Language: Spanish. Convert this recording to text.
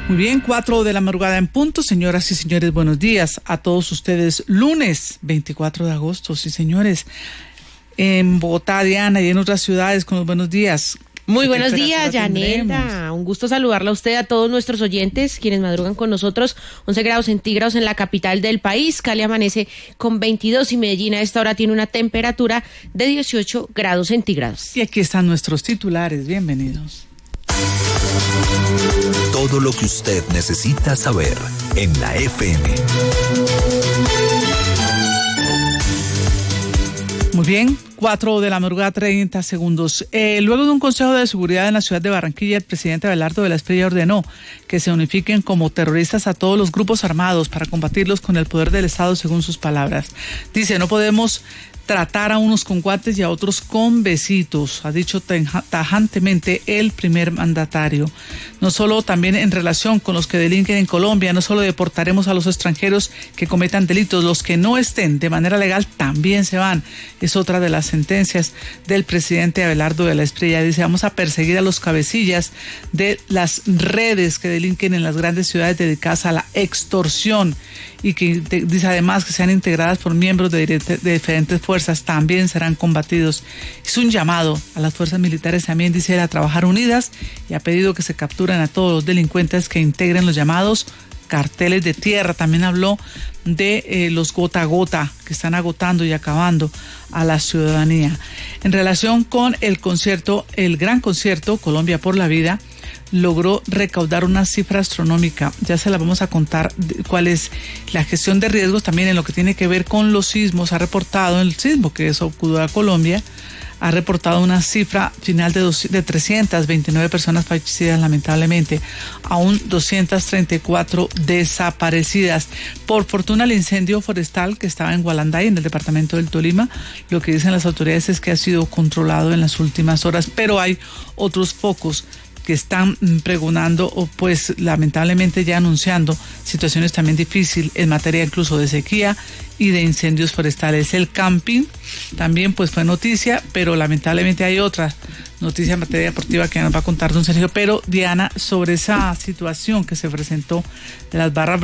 Muy bien, 4 de la madrugada en punto. Señoras y señores, buenos días a todos ustedes. Lunes 24 de agosto, sí señores. En Bogotá, Diana, y en otras ciudades con los buenos días. Muy buenos días, Yanelda. Un gusto saludarla a usted, a todos nuestros oyentes, quienes madrugan con nosotros. 11 grados centígrados en la capital del país. Cali amanece con 22 y Medellín a esta hora tiene una temperatura de 18 grados centígrados. Y aquí están nuestros titulares. Bienvenidos. Todo lo que usted necesita saber en la FM. Muy bien, 4 de la madrugada, 30 segundos. Luego de un consejo de seguridad en la ciudad de Barranquilla, el presidente Abelardo de la Espriella ordenó que se unifiquen como terroristas a todos los grupos armados para combatirlos con el poder del Estado, según sus palabras. Dice, no podemos tratar a unos con guantes y a otros con besitos, ha dicho tajantemente el primer mandatario. No solo también en relación con los que delinquen en Colombia, no solo deportaremos a los extranjeros que cometan delitos, los que no estén de manera legal también se van. Es otra de las sentencias del presidente Abelardo de la Espriella. Dice, vamos a perseguir a los cabecillas de las redes que delinquen en las grandes ciudades dedicadas a la extorsión y que dice además que sean integradas por miembros de diferentes fuerzas, también serán combatidos. Hizo un llamado a las fuerzas militares también, dice él, a trabajar unidas y ha pedido que se capturen a todos los delincuentes que integren los llamados carteles de tierra. También habló de los gota a gota que están agotando y acabando a la ciudadanía. En relación con el concierto, el gran concierto Colombia por la Vida, logró recaudar una cifra astronómica. Ya se la vamos a contar cuál es la gestión de riesgos también en lo que tiene que ver con los sismos. Ha reportado el sismo que sacudió a Colombia, ha reportado una cifra final de 329 personas fallecidas lamentablemente, aún 234 desaparecidas. Por fortuna el incendio forestal que estaba en Gualanday, en el departamento del Tolima, lo que dicen las autoridades es que ha sido controlado en las últimas horas, pero hay otros focos que están pregonando o pues lamentablemente ya anunciando situaciones también difíciles en materia incluso de sequía y de incendios forestales. El camping también pues fue noticia, pero lamentablemente hay otra noticia en materia deportiva que nos va a contar don Sergio. Pero Diana, sobre esa situación que se presentó de las barras